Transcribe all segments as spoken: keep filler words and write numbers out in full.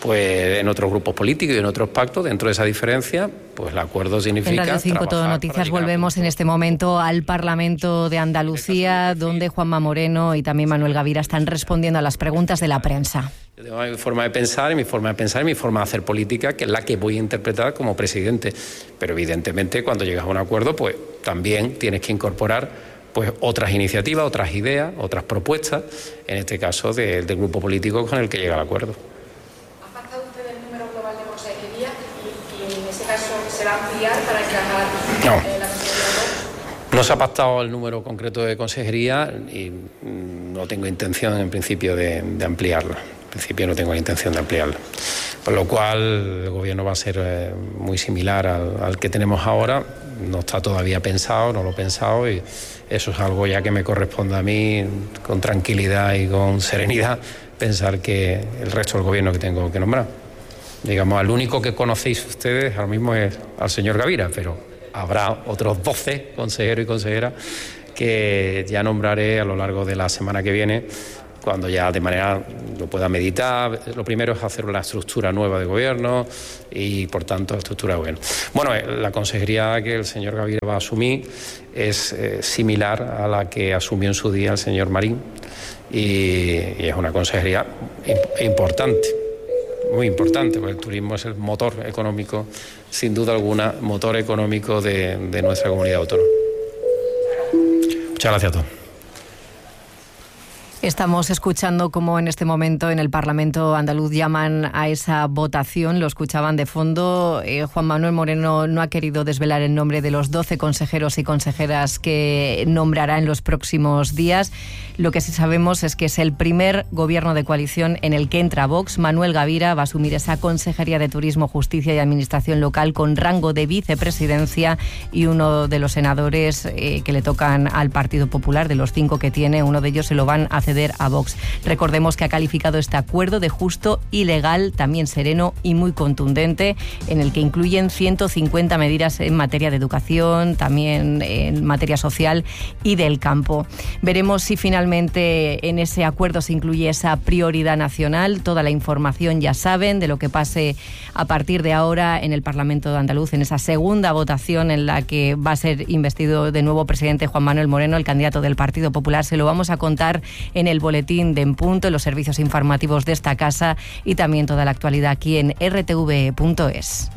pues en otros grupos políticos y en otros pactos, dentro de esa diferencia, pues el acuerdo significa... En Radio cinco Todo Noticias volvemos en este momento al Parlamento de Andalucía, donde Juanma Moreno y también Manuel Gavira están respondiendo a las preguntas de la prensa. Yo tengo mi forma de pensar y mi forma de pensar y mi forma de hacer política, que es la que voy a interpretar como presidente. Pero evidentemente cuando llegas a un acuerdo, pues también tienes que incorporar pues otras iniciativas, otras ideas, otras propuestas, en este caso de, del grupo político con el que llega el acuerdo. ¿Ha pactado usted el número global de consejerías y, y en ese caso se va a ampliar para encajar no. eh, la consejería? No se ha pactado el número concreto de consejería y no tengo intención en principio de, de ampliarla. En principio no tengo la intención de ampliarla. Por lo cual el gobierno va a ser eh, muy similar al, al que tenemos ahora. No está todavía pensado, no lo he pensado y eso es algo ya que me corresponde a mí con tranquilidad y con serenidad pensar que el resto del gobierno que tengo que nombrar. Digamos, al único que conocéis ustedes ahora mismo es al señor Gavira, pero habrá otros doce consejeros y consejeras que ya nombraré a lo largo de la semana que viene, cuando ya de manera lo pueda meditar. Lo primero es hacer una estructura nueva de gobierno y, por tanto, la estructura de gobierno. Bueno, la consejería que el señor Gavira va a asumir es eh, similar a la que asumió en su día el señor Marín y, y es una consejería imp- importante, muy importante, porque el turismo es el motor económico, sin duda alguna, motor económico de, de nuestra comunidad autónoma. Muchas gracias a todos. Estamos escuchando cómo en este momento en el Parlamento andaluz llaman a esa votación. Lo escuchaban de fondo. Eh, Juan Manuel Moreno no ha querido desvelar el nombre de los doce consejeros y consejeras que nombrará en los próximos días. Lo que sí sabemos es que es el primer gobierno de coalición en el que entra Vox. Manuel Gavira va a asumir esa Consejería de Turismo, Justicia y Administración Local con rango de vicepresidencia, y uno de los senadores eh, que le tocan al Partido Popular, de los cinco que tiene, uno de ellos se lo van a ceder a Vox. Recordemos que ha calificado este acuerdo de justo y legal, también sereno y muy contundente, en el que incluyen ciento cincuenta medidas en materia de educación, también en materia social y del campo. Veremos si finalmente en ese acuerdo se incluye esa prioridad nacional. Toda la información ya saben de lo que pase a partir de ahora en el Parlamento de Andaluz, en esa segunda votación en la que va a ser investido de nuevo presidente Juan Manuel Moreno, el candidato del Partido Popular. Se lo vamos a contar en el boletín de En Punto, en los servicios informativos de esta casa y también toda la actualidad aquí en r t v punto es.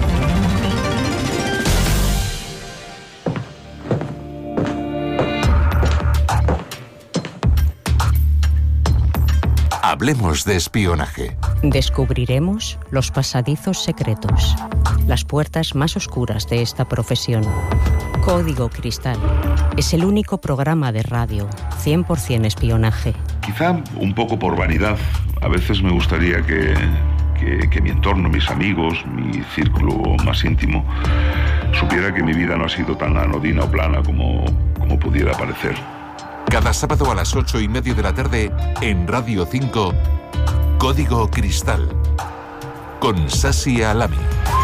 Hablemos de espionaje. Descubriremos los pasadizos secretos, las puertas más oscuras de esta profesión. Código Cristal es el único programa de radio cien por ciento espionaje. Quizá un poco por vanidad. A veces me gustaría que, que, que mi entorno, mis amigos, mi círculo más íntimo, supiera que mi vida no ha sido tan anodina o plana como, como pudiera parecer. Cada sábado a las ocho y media de la tarde en Radio cinco, Código Cristal, con Sasi Alami.